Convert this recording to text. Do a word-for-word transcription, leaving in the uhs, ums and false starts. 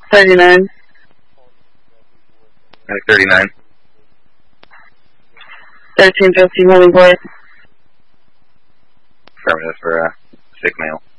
thirty-nine. thirty-nine. thirteen fifty, moving forward. Affirmative for uh, sick male.